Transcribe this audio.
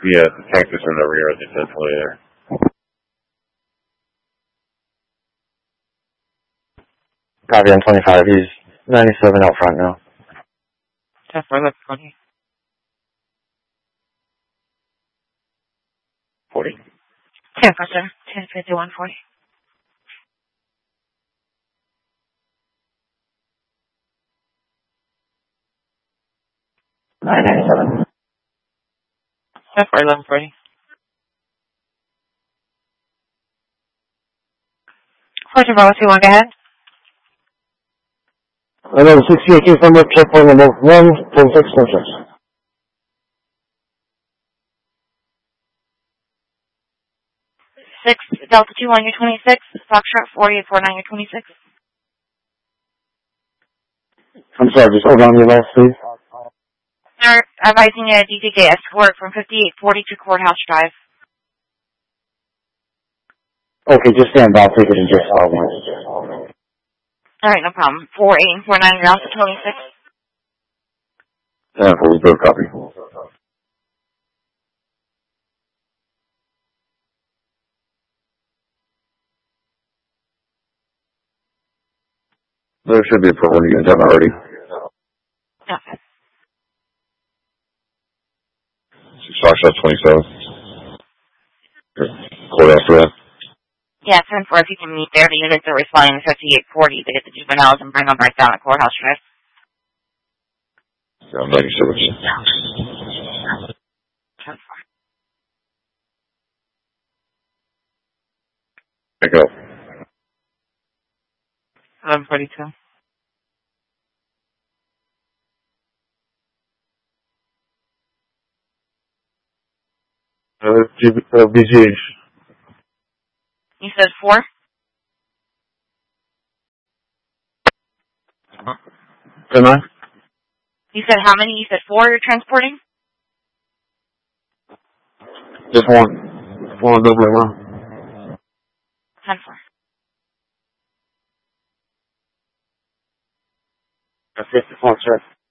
Yeah, the tank is in the rear of the ventilator. Copy on 25. He's 97 out front now. 10-4, left 20. 40. 10-4, sir. 10-51, 40. $997. 10-4, 11-40. 4-2-1, go ahead. Another 68 case number, checkpoint number 1.6. 6 Delta 2 on your 26, Foxtrot 40 at 49 your 26. I'm sorry, just hold on to your last, please. Sir, advising a DTK escort from 5840 to Courthouse Drive. Okay, just stand by. I'll take it in just a moment. Alright, no problem. 48 and 49, you're off to 26. Yeah, full third copy. There should be a problem you guys haven't already. Okay. Foxtrot 27. Quarter after that. Yeah, 10-4, if you can meet there, the units are responding to 5840 to get the juveniles and bring them right down to Courthouse Drive. Yeah, I'm 97. 10-4. Pick it up. 11-42. BGH. You said 4? Am I? You said how many? You said 4 you're transporting? Just one. One double around. 10-4. That's 54, sir.